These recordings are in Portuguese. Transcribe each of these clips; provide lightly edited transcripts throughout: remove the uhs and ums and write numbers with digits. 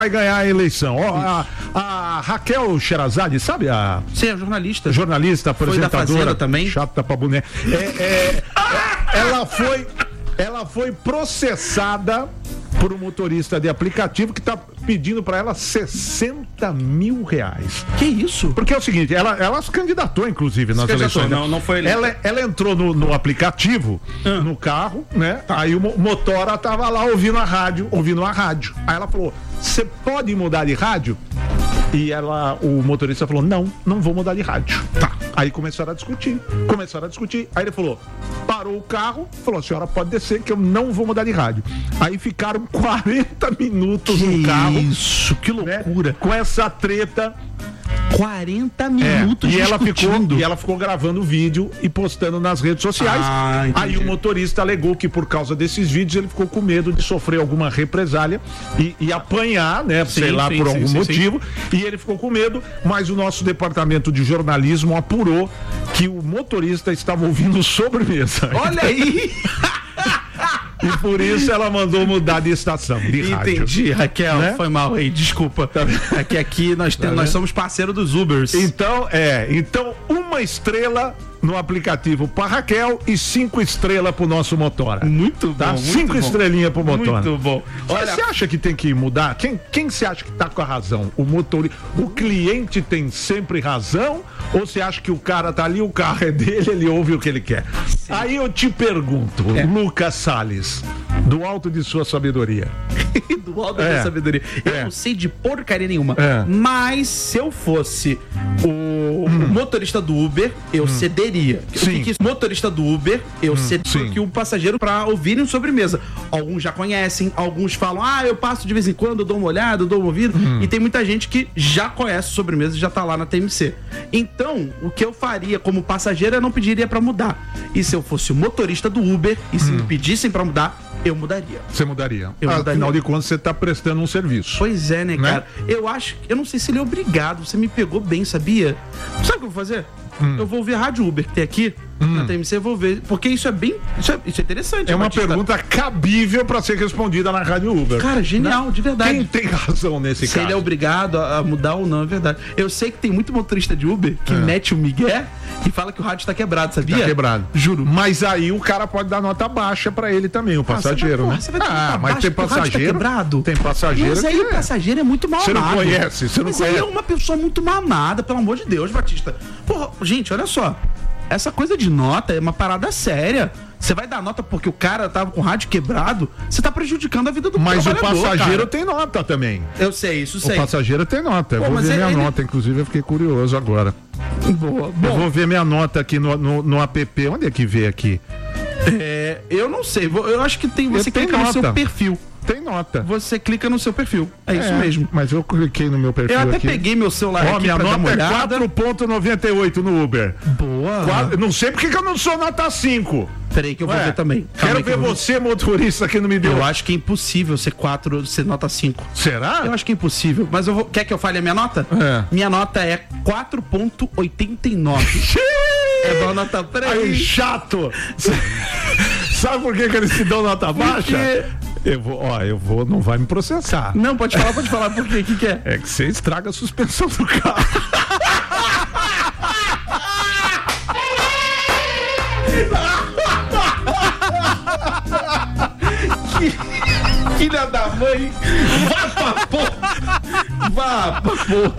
vai ganhar a eleição. A Raquel Sherazade, sabe? Sim, a jornalista. Jornalista, apresentadora. Foi da Fazenda também. Chata pra boné. Ela foi processada por um motorista de aplicativo que tá pedindo pra ela 60 mil reais. Que isso? Porque é o seguinte, ela se candidatou, inclusive, nas eleições. Não foi ela entrou no aplicativo, no carro, né? Aí o motora tava lá ouvindo a rádio. Aí ela falou, você pode mudar de rádio? E o motorista falou, não vou mudar de rádio. Tá. Aí começaram a discutir. Aí ele falou, parou o carro, falou, a senhora pode descer que eu não vou mudar de rádio. Aí ficaram 40 minutos no carro. Isso, que loucura. Né, com essa treta. 40 minutos e ela ficou gravando o vídeo e postando nas redes sociais. Aí o motorista alegou que por causa desses vídeos ele ficou com medo de sofrer alguma represália e apanhar, né? Por algum motivo. E ele ficou com medo, mas o nosso departamento de jornalismo apurou que o motorista estava ouvindo sobremesa. Olha aí! E por isso ela mandou mudar de estação, de rádio. Entendi, Raquel, né? Foi mal aí, desculpa. É que aqui nós somos parceiros dos Ubers. Então, 1 estrela no aplicativo pra Raquel e 5 estrelas pro nosso motora. Muito bom. 5 estrelinhas pro motora. Muito bom. Olha, você acha que tem que mudar? Quem você acha que tá com a razão? O cliente tem sempre razão? Ou você acha que o cara tá ali, o carro é dele, ele ouve o que ele quer? Sim. Aí eu te pergunto, Lucas Salles, do alto de sua sabedoria. Do alto da sabedoria. Eu não sei de porcaria nenhuma. Mas se eu fosse o motorista do Uber, eu cederia. Sim. Motorista do Uber, eu cederia que o passageiro pra ouvirem sobremesa. Alguns já conhecem, alguns falam, eu passo de vez em quando, eu dou uma olhada, eu dou um ouvido. E tem muita gente que já conhece sobremesa e já tá lá na TMC. Então, o que eu faria como passageiro, eu não pediria pra mudar. E se eu fosse o motorista do Uber e se me pedissem pra mudar, eu mudaria. Você mudaria? Mudaria. Afinal de contas, você tá prestando um serviço. Pois é, né, cara? Eu não sei se ele é obrigado. Você me pegou bem, sabia? Sabe o que eu vou fazer? Eu vou ver a Rádio Uber que tem aqui na TMC, eu vou ver. Porque isso é bem. Isso é interessante. É uma pergunta cabível pra ser respondida na Rádio Uber. Cara, genial, de verdade. Quem tem razão nesse caso? Se ele é obrigado a mudar ou não, é verdade. Eu sei que tem muito motorista de Uber que mete o migué e fala que o rádio tá quebrado, sabia? Tá quebrado. Juro. Mas aí o cara pode dar nota baixa pra ele também, o passageiro, né? Você vai dar mas tem passageiro. Tá quebrado. Tem passageiro. Mas aí o passageiro é muito mal amado. Você não conhece, Mas aí é uma pessoa muito mal amada, pelo amor de Deus, Batista. Porra, gente, olha só. Essa coisa de nota é uma parada séria. Você vai dar nota porque o cara tava com o rádio quebrado, você tá prejudicando a vida do trabalhador. Mas o passageiro cara. Tem nota também. Eu sei, isso sei. O passageiro tem nota. Eu vou ver minha nota, inclusive eu fiquei curioso agora. Boa. Eu vou ver minha nota aqui no app. Onde é que vê aqui? Eu não sei. Eu acho que você clica no seu perfil. Tem nota. Você clica no seu perfil. É isso mesmo. Mas eu cliquei no meu perfil. Eu até peguei meu celular aqui minha pra nota dar uma é 4,98 no Uber. Boa. Não sei porque que eu não sou nota 5. Peraí que eu vou ver também. Quero ver você, motorista, que não me deu. Eu acho que é impossível ser 4, ser nota 5. Será? Eu acho que é impossível. Mas quer que eu fale a minha nota? Minha nota é 4,89. É boa nota. Aí, chato. Sabe por que eles te dão nota baixa? Eu vou, não vai me processar. Não, pode falar por quê? O que é? É que você estraga a suspensão do carro. Filha da mãe, vá pra porra.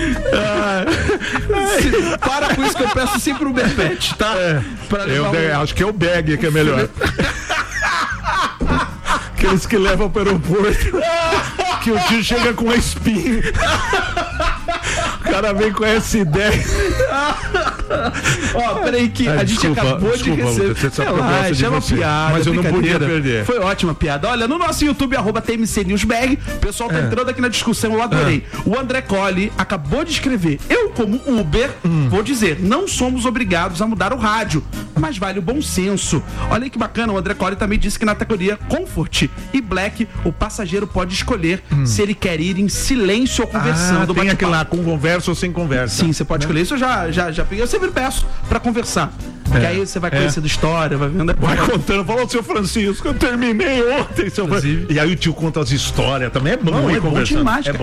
Para com isso que eu peço sempre um Berpet, tá? Acho que é o bag que é melhor. Aqueles que levam para o aeroporto, que o tio chega com uma espinha. O cara vem com S10. Peraí que a gente acabou de receber. Chama piada. Mas eu não podia perder. Foi ótima piada. Olha, no nosso YouTube, @TMC Newsbag, o pessoal tá entrando aqui na discussão, eu adorei. O André Colli acabou de escrever: eu, como Uber, vou dizer, não somos obrigados a mudar o rádio, mas vale o bom senso. Olha aí que bacana, o André Colli também disse que na categoria Comfort e Black, o passageiro pode escolher se ele quer ir em silêncio ou conversando. Tem aquele lá, com conversa ou sem conversa. Sim, você pode escolher. Isso eu já peguei. Eu sempre peço pra conversar. Que aí você vai conhecendo história, vai vendo. Vai contando, falou, seu Francisco, eu terminei ontem, seu Francisco. E aí o tio conta as histórias, também é bom, Não, é bom demais, cara.